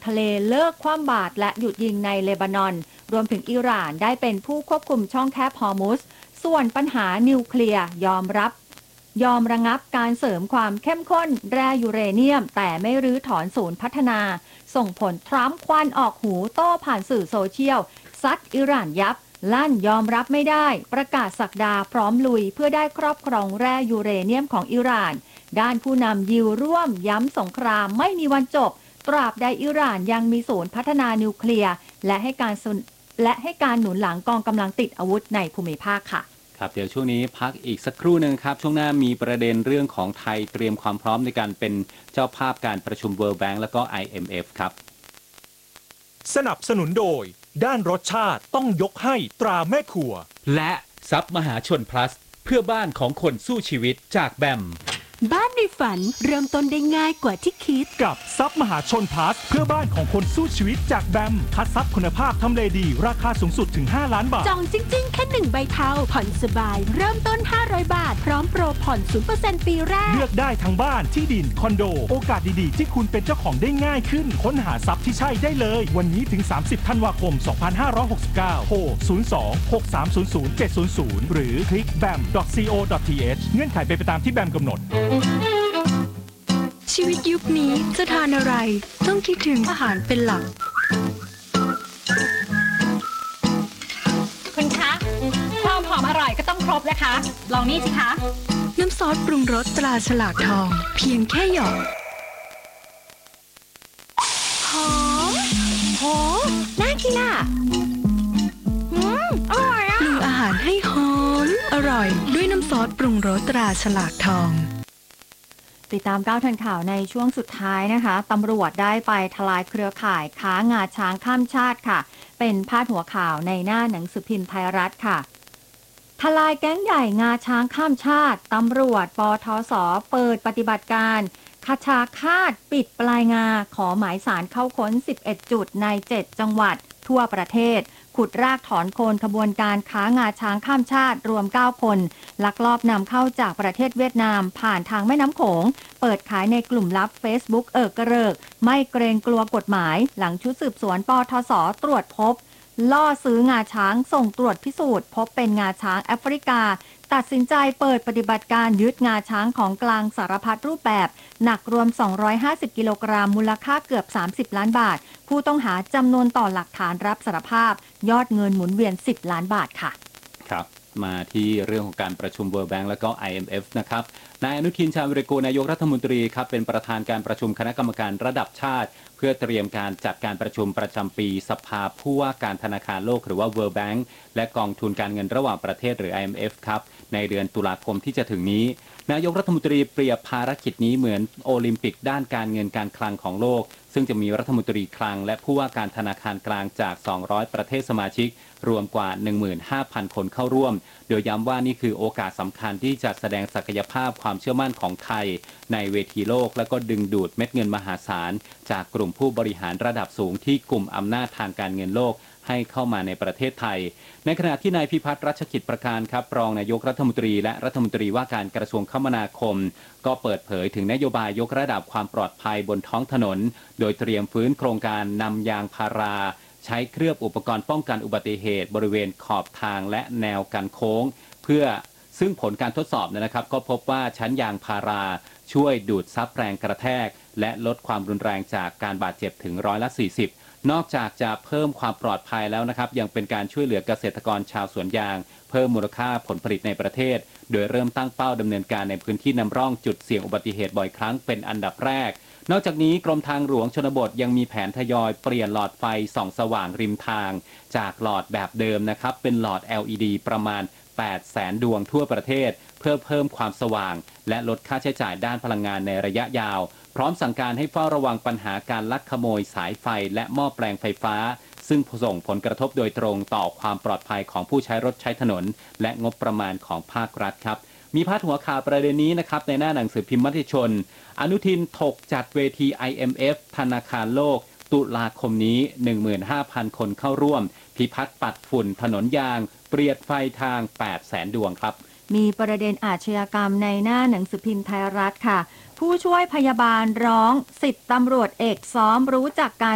ทะเลเลิกคว่ำบาตรและหยุดยิงในเลบานอนรวมถึงอิหร่านได้เป็นผู้ควบคุมช่องแคบฮอร์มุสส่วนปัญหานิวเคลียร์ยอมระงับการเสริมความเข้มข้นแร่ยูเรเนียมแต่ไม่รื้อถอนศูนย์พัฒนาส่งผลทรัมป์ควันออกหูโต้ผ่านสื่อโซเชียลซัดอิหร่านยับลั่นยอมรับไม่ได้ประกาศศักดาพร้อมลุยเพื่อได้ครอบครองแร่ยูเรเนียมของอิหร่านด้านผู้นำยิวร่วมย้ำสงครามไม่มีวันจบตราบใดอิหร่านยังมีศูนย์พัฒนานิวเคลียร์และให้การหนุนหลังกองกำลังติดอาวุธในภูมิภาคค่ะครับเดี๋ยวช่วงนี้พักอีกสักครู่นึงครับช่วงหน้ามีประเด็นเรื่องของไทยเตรียมความพร้อมในการเป็นเจ้าภาพการประชุม World Bank แล้วก็ IMF ครับสนับสนุนโดยด้านรสชาติต้องยกให้ตราแม่ครัวและทรัพย์มหาชน plus เพื่อบ้านของคนสู้ชีวิตจากแบมบ้านในฝันเริ่มต้นได้ง่ายกว่าที่คิดกับทรัพย์มหาชน plus เพื่อบ้านของคนสู้ชีวิตจากแบมคัดทรัพย์คุณภาพทำเลดีราคาสูงสุดถึง5 ล้านบาทจองจริงๆแค่1ใบเทาผ่อนสบายเริ่มต้น500 บาทพร้อมโปรผ่อน 0% ปีแรกเลือกได้ทั้งบ้านที่ดินคอนโดโอกาสดีๆที่คุณเป็นเจ้าของได้ง่ายขึ้นค้นหาทรัพย์ที่ใช่ได้เลยวันนี้ถึง30ธันวาคม2569โทร02-6300-700หรือคลิก bam.co.th เงื่อนไขเป็นไปตามที่แบมกำหนดชีวิตยุคนี้จะทานอะไรต้องคิดถึงอาหารเป็นหลักคุณคะความหอมอร่อยก็ต้องครบนะคะลองนี่สิคะน้ำซอสปรุงรสตราฉลากทองเพียงแค่หยอดหอมโหน่ากินอ่ะอร่อยอ่ะปรุงอาหารให้หอมอร่อยด้วยน้ำซอสปรุงรสตราฉลากทองติดตามก้าวทันข่าวในช่วงสุดท้ายนะคะตำรวจได้ไปทลายเครือข่ายค้างาช้างข้ามชาติค่ะเป็นพาดหัวข่าวในหน้าหนังสือพิมพ์ไทยรัฐค่ะทลายแก๊งใหญ่งาช้างข้ามชาติตำรวจปทศเปิดปฏิบัติการคชาคาตปิดปลายงาขอหมายสารเข้าค้น11จุดใน7จังหวัดทั่วประเทศขุดรากถอนโคนขบวนการค้างาช้างข้ามชาติรวม9คนลักลอบนำเข้าจากประเทศเวียดนามผ่านทางแม่น้ำโขงเปิดขายในกลุ่มลับ Facebook กระเริกไม่เกรงกลัวกฎหมายหลังชุดสืบสวนปทศตรวจพบล่อซื้องาช้างส่งตรวจพิสูจน์พบเป็นงาช้างแอฟริกาตัดสินใจเปิดปฏิบัติการยึดงาช้างของกลางสารพัดรูปแบบหนักรวม250กิโลกรัมมูลค่าเกือบ30ล้านบาทผู้ต้องหาจำนวนต่อหลักฐานรับสารภาพยอดเงินหมุนเวียน10ล้านบาทค่ะครับมาที่เรื่องของการประชุม World Bank และก็ IMF นะครับนายอนุทินชาญวิรากูลนายกรัฐมนตรีครับเป็นประธานการประชุมคณะกรรมการระดับชาติเพื่อเตรียมการจัดการประชุมประจำปีสภาผู้ว่าการธนาคารโลกหรือว่า World Bank และกองทุนการเงินระหว่างประเทศหรือ IMF ครับในเดือนตุลาคมที่จะถึงนี้นายกรัฐมนตรีเปรียบภารกิจนี้เหมือนโอลิมปิกด้านการเงินการคลังของโลกซึ่งจะมีรัฐมนตรีคลังและผู้ว่าการธนาคารกลางจาก200ประเทศสมาชิกรวมกว่า 15,000 คนเข้าร่วมโดยย้ำว่านี่คือโอกาสสำคัญที่จะแสดงศักยภาพความเชื่อมั่นของไทยในเวทีโลกและก็ดึงดูดเม็ดเงินมหาศาลจากกลุ่มผู้บริหารระดับสูงที่กลุ่มอำนาจทางการเงินโลกให้เข้ามาในประเทศไทยในขณะที่นายพิพัฒน์รัชกิจประการครับรองนายกรัฐมนตรีและรัฐมนตรีว่าการกระทรวงคมนาคมก็เปิดเผยถึงนโยบายยกระดับความปลอดภัยบนท้องถนนโดยเตรียมฟื้นโครงการนำยางพาราใช้เคลือบอุปกรณ์ป้องกันอุบัติเหตุบริเวณขอบทางและแนวกันโค้งเพื่อซึ่งผลการทดสอบนะครับก็พบว่าชั้นยางพาราช่วยดูดซับแรงกระแทกและลดความรุนแรงจากการบาดเจ็บถึง40%นอกจากจะเพิ่มความปลอดภัยแล้วนะครับยังเป็นการช่วยเหลือเกษตรกรชาวสวนยางเพิ่มมูลค่าผลผลิตในประเทศโดยเริ่มตั้งเป้าดำเนินการในพื้นที่นำร่องจุดเสี่ยงอุบัติเหตุบ่อยครั้งเป็นอันดับแรกนอกจากนี้กรมทางหลวงชนบทยังมีแผนทยอยเปลี่ยนหลอดไฟส่องสว่างริมทางจากหลอดแบบเดิมนะครับเป็นหลอด LED ประมาณ800,000 ดวงทั่วประเทศเพื่อเพิ่มความสว่างและลดค่าใช้จ่ายด้านพลังงานในระยะยาวพร้อมสั่งการให้เฝ้าระวังปัญหาการลักขโมยสายไฟและหม้อแปลงไฟฟ้าซึ่งส่งผลกระทบโดยตรงต่อความปลอดภัยของผู้ใช้รถใช้ถนนและงบประมาณของภาครัฐครับมีพาดหัวข่าวประเด็นนี้นะครับในหน้าหนังสือพิมพ์มติชนอนุทินถกจัดเวที IMF ธนาคารโลกตุลาคมนี้ 15,000 คนเข้าร่วมพิพัฒน์ปัดฝุ่นถนนยางเปรียดไฟทาง 800,000 ดวงครับมีประเด็นอาชญากรรมในหน้าหนังสือพิมพ์ไทยรัฐค่ะผู้ช่วยพยาบาลร้อง10ตำรวจเอกซ้อมรู้จักการ